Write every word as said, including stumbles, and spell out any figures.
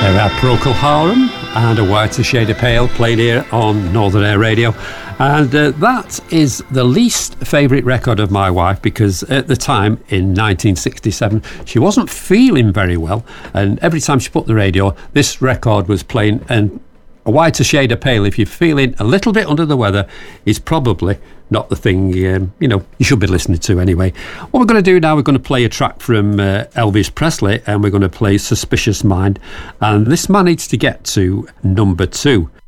There we are, Procol Harum and A Whiter Shade of Pale played here on Northern Air Radio. And uh, that is the least favourite record of my wife, because at the time, in nineteen sixty-seven, she wasn't feeling very well. And every time she put the radio, this record was playing. And A Whiter Shade of Pale, if you're feeling a little bit under the weather, is probably not the thing, um, you know, you should be listening to anyway. What we're going to do now, we're going to play a track from uh, Elvis Presley, and we're going to play Suspicious Mind. And this managed to get to number two.